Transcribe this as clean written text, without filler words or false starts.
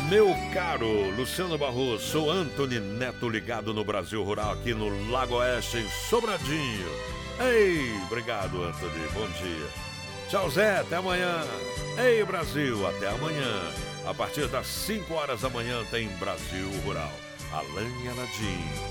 Meu caro Luciano Barroso, sou Antony Neto ligado no Brasil Rural aqui no Lago Oeste, em Sobradinho. Ei, obrigado, Antony, bom dia. Tchau, Zé, até amanhã. Ei, Brasil, até amanhã. A partir das 5 horas da manhã tem Brasil Rural. Alain e Aladim.